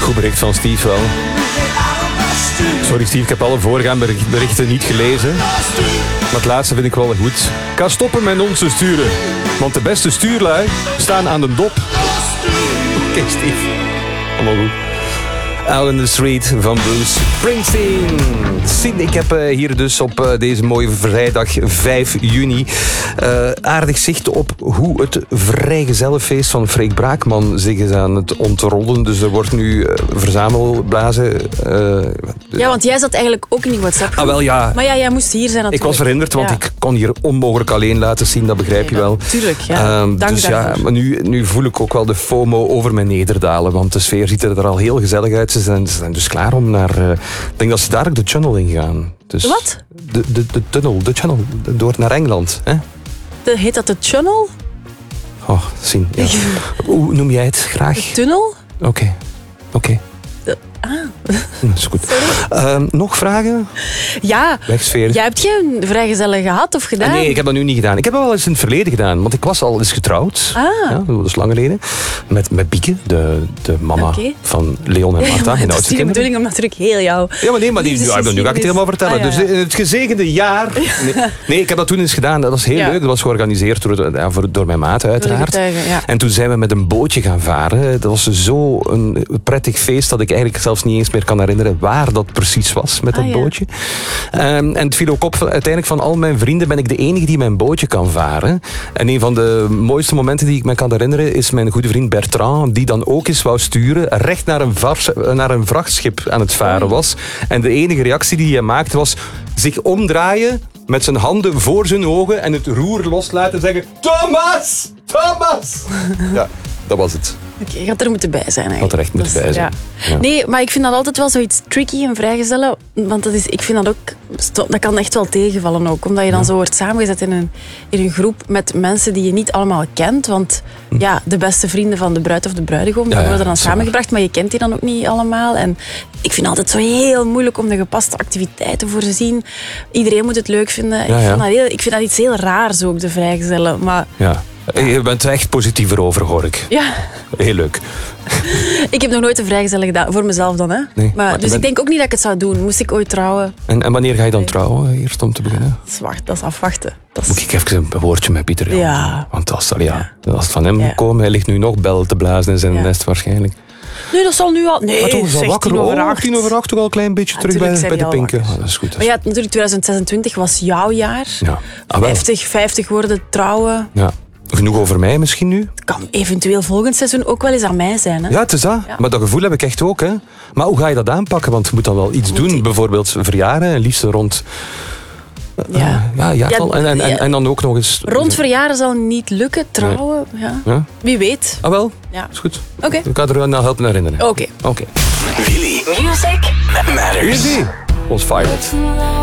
Goed bericht van Steve wel. Sorry Steve, ik heb alle voorgaande berichten niet gelezen. Maar het laatste vind ik wel goed. Ik ga stoppen met ons te sturen. Want de beste stuurlui staan aan de dop. Oké, Steve. Allemaal goed. Out in the Street van Bruce Springsteen. Ik heb hier dus op deze mooie vrijdag 5 juni aardig zicht op hoe het vrijgezellenfeest van Freek Braakman zich is aan het ontrollen. Dus er wordt nu verzamelblazen. Ja, want jij zat eigenlijk ook in die WhatsApp. Ah, wel ja. Maar ja, jij moest hier zijn natuurlijk. Ik was verhinderd, want ik kon hier onmogelijk alleen laten zien, dat begrijp je wel. Tuurlijk, ja. Dank dus ja, maar nu voel ik ook wel de FOMO over mijn nederdalen, want de sfeer ziet er al heel gezellig uit. Ze zijn dus klaar om naar... ik denk dat ze daar ook de tunnel in gaan. Dus wat? De tunnel, door naar Engeland. Hè? Heet dat de tunnel? Oh, zien. Ja. Hoe noem jij het graag? De tunnel? Oké. Dat is goed. Nog vragen? Ja. Wegsfeer. Jij hebt geen vrijgezellen gehad of gedaan? Nee, ik heb dat nu niet gedaan. Ik heb dat wel eens in het verleden gedaan. Want ik was al eens getrouwd. Ja, dat is lang geleden. Met Bieke, de mama van Leon en Marta. Ja, dat is de bedoeling om natuurlijk heel jou... Ja, maar nee, maar nu ga ik het helemaal vertellen. Dus in het gezegende jaar... Nee, ik heb dat toen eens gedaan. Dat was heel leuk. Dat was georganiseerd door mijn maat, uiteraard. En toen zijn we met een bootje gaan varen. Dat was zo een prettig feest dat ik eigenlijk zelfs niet eens meer kan herinneren waar dat precies was met dat bootje. En het viel ook op, uiteindelijk van al mijn vrienden ben ik de enige die mijn bootje kan varen. En een van de mooiste momenten die ik me kan herinneren is mijn goede vriend Bertrand, die dan ook eens wou sturen, recht naar een vrachtschip aan het varen was. En de enige reactie die hij maakte was zich omdraaien, met zijn handen voor zijn ogen en het roer loslaten en zeggen: Thomas! Thomas! Ja, dat was het. Je had er moeten bij zijn eigenlijk. Had er echt moeten bij zijn. Ja. Nee, maar ik vind dat altijd wel zoiets tricky en vrijgezellen. Want ik vind dat ook... Dat kan echt wel tegenvallen ook. Omdat je dan zo wordt samengezet in een groep met mensen die je niet allemaal kent. Want de beste vrienden van de bruid of de bruidegom die worden dan samengebracht. Maar je kent die dan ook niet allemaal. En ik vind het altijd zo heel moeilijk om de gepaste activiteiten voor te zien. Iedereen moet het leuk vinden. Ik vind dat iets heel raars ook, de vrijgezellen. Maar... Ja. Je bent er echt positiever over, hoor ik. Ja. Heel leuk. Ik heb nog nooit een vrijgezelle gedaan. Voor mezelf dan, hè. Nee, dus ik denk ook niet dat ik het zou doen. Moest ik ooit trouwen. En wanneer ga je dan trouwen, eerst om te beginnen? Dat is afwachten. Moet ik even een woordje met Pieter? Ja. Want als het van hem komen, hij ligt nu nog bel te blazen in zijn nest waarschijnlijk. Nee, dat zal nu al... Nee, maar toch is al wakker. 10 over 8 toch al een klein beetje terug bij de pinken. Dat is goed. Maar ja, natuurlijk 2026 was jouw jaar. Ja. 50 worden trouwen. Ja. Genoeg over mij misschien nu? Het kan eventueel volgend seizoen ook wel eens aan mij zijn. Hè? Ja, het is dat. Ja. Maar dat gevoel heb ik echt ook. Hè. Maar hoe ga je dat aanpakken? Want je moet dan wel iets doen. Bijvoorbeeld verjaren, liefst rond... jaartal. En dan ook nog eens... Rond verjaren zal niet lukken. Trouwen, ja. Wie weet. Ah wel, ja. Is goed. Oké. Ik ga er nou helpen herinneren. Oké. Willy. Music Matters. Easy. Was fired.